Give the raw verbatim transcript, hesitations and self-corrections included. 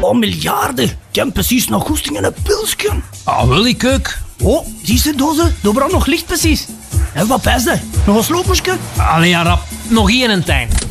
paar miljarden. Ik heb precies nog goesting in een pilsje. Ah, wil ik ook. Oh, zie je dozen? Daar brandt nog licht precies. En wat pijs je? Nog een sloopmoesje? Allee, ja, rap. Nog één en tijn.